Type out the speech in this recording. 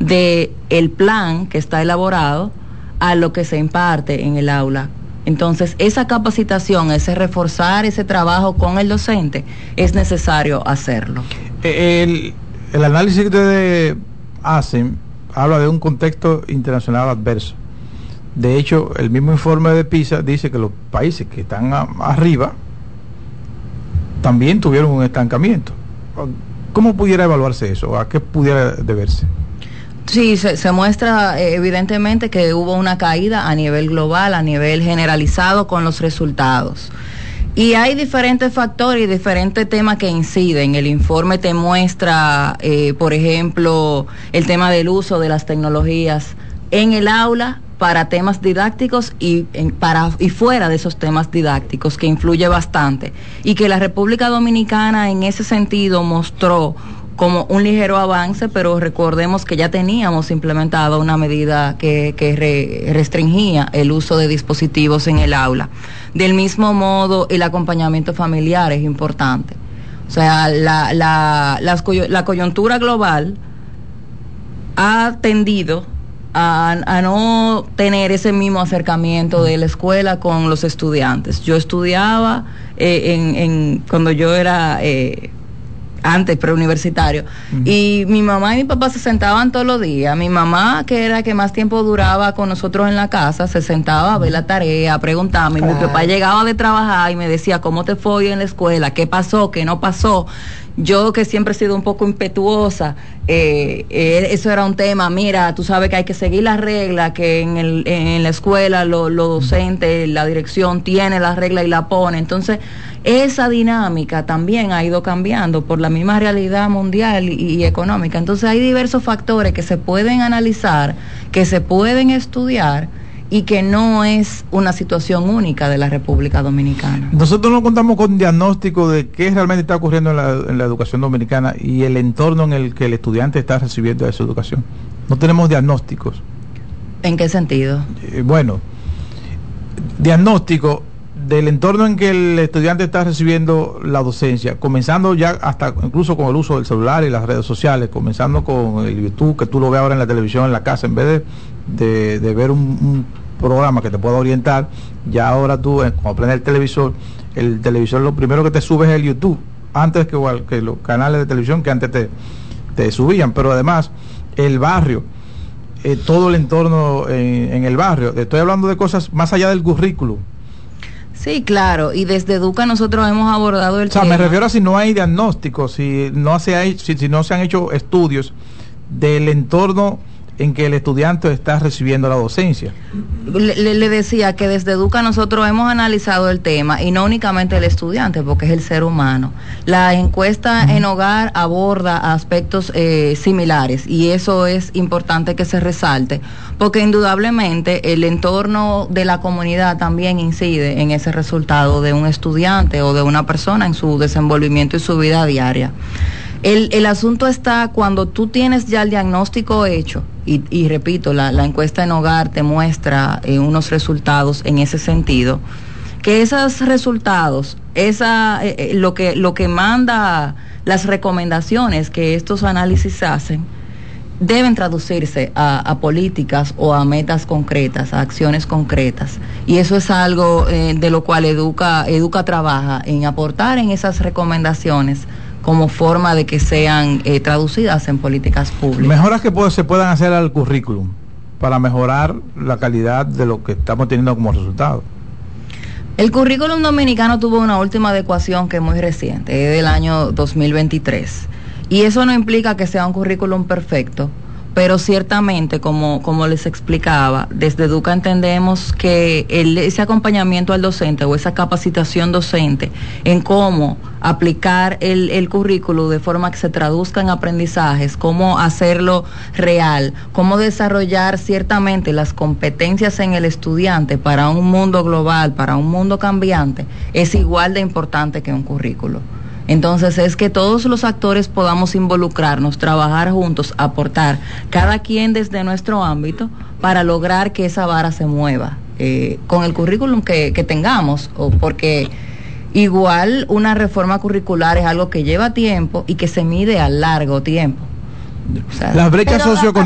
de el plan que está elaborado a lo que se imparte en el aula. Entonces, esa capacitación, ese reforzar ese trabajo con el docente, es necesario hacerlo. El análisis que ustedes hacen habla de un contexto internacional adverso. De hecho, el mismo informe de PISA dice que los países que están arriba también tuvieron un estancamiento. ¿Cómo pudiera evaluarse eso? ¿A qué pudiera deberse? Sí, se muestra evidentemente que hubo una caída a nivel global, a nivel generalizado con los resultados. Y hay diferentes factores y diferentes temas que inciden. El informe te muestra, por ejemplo, el tema del uso de las tecnologías en el aula para temas didácticos y fuera de esos temas didácticos, que influye bastante. Y que la República Dominicana en ese sentido mostró como un ligero avance, pero recordemos que ya teníamos implementado una medida que restringía el uso de dispositivos en el aula. Del mismo modo, el acompañamiento familiar es importante. O sea, la coyuntura global ha tendido a no tener ese mismo acercamiento de la escuela con los estudiantes. Yo estudiaba cuando yo era antes preuniversitario, y mi mamá y mi papá se sentaban todos los días. Mi mamá, que era que más tiempo duraba con nosotros en la casa, se sentaba a ver la tarea, a preguntarme. Mi papá llegaba de trabajar y me decía, ¿cómo te fue hoy en la escuela? ¿Qué pasó? ¿Qué no pasó? Yo, que siempre he sido un poco impetuosa, eso era un tema. Mira, tú sabes que hay que seguir las reglas, que en la escuela los docentes, la dirección tiene las reglas y la pone. Entonces, esa dinámica también ha ido cambiando por la misma realidad mundial y económica. Entonces, hay diversos factores que se pueden analizar, que se pueden estudiar, y que no es una situación única de la República Dominicana. Nosotros no contamos con diagnóstico de qué realmente está ocurriendo en la educación dominicana y el entorno en el que el estudiante está recibiendo esa educación. No tenemos diagnósticos. ¿En qué sentido? Bueno, diagnóstico del entorno en que el estudiante está recibiendo la docencia, comenzando ya hasta incluso con el uso del celular y las redes sociales, comenzando con el YouTube, que tú lo ves ahora en la televisión en la casa, en vez de ver un programa que te pueda orientar. Ya ahora tú, cuando prendes el televisor lo primero que te subes es el YouTube, antes que los canales de televisión que antes te subían. Pero además el barrio, todo el entorno en el barrio, estoy hablando de cosas más allá del currículum. Sí, claro, y desde Educa nosotros hemos abordado el tema. Me refiero a si no hay diagnóstico, si no se han hecho estudios del entorno en que el estudiante está recibiendo la docencia. Le decía que desde Educa nosotros hemos analizado el tema, y no únicamente el estudiante, porque es el ser humano. La encuesta en hogar aborda aspectos similares, y eso es importante que se resalte, porque indudablemente el entorno de la comunidad también incide en ese resultado de un estudiante o de una persona en su desenvolvimiento y su vida diaria. El asunto está cuando tú tienes ya el diagnóstico hecho, y repito, la encuesta en hogar te muestra unos resultados en ese sentido, que esos resultados, lo que manda las recomendaciones que estos análisis hacen, deben traducirse a políticas o a metas concretas, a acciones concretas. Y eso es algo de lo cual Educa trabaja en aportar en esas recomendaciones como forma de que sean traducidas en políticas públicas. Mejoras que se puedan hacer al currículum para mejorar la calidad de lo que estamos teniendo como resultado. El currículum dominicano tuvo una última adecuación que es muy reciente, es del año 2023. Y eso no implica que sea un currículum perfecto, pero ciertamente, como les explicaba, desde Educa entendemos que ese acompañamiento al docente o esa capacitación docente en cómo aplicar el currículo de forma que se traduzca en aprendizajes, cómo hacerlo real, cómo desarrollar ciertamente las competencias en el estudiante para un mundo global, para un mundo cambiante, es igual de importante que un currículo. Entonces es que todos los actores podamos involucrarnos, trabajar juntos, aportar, cada quien desde nuestro ámbito, para lograr que esa vara se mueva con el currículum que tengamos, porque igual una reforma curricular es algo que lleva tiempo y que se mide a largo tiempo. O sea, las brechas socioeconómicas.